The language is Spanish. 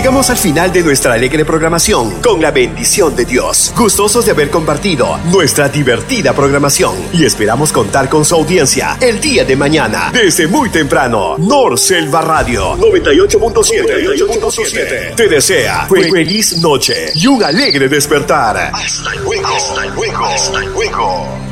Llegamos al final de nuestra alegre programación con la bendición de Dios. Gustosos de haber compartido nuestra divertida programación y esperamos contar con su audiencia el día de mañana desde muy temprano. Norselva Radio 98.7 te desea feliz noche y un alegre despertar. Hasta luego. Hasta luego. Hasta luego.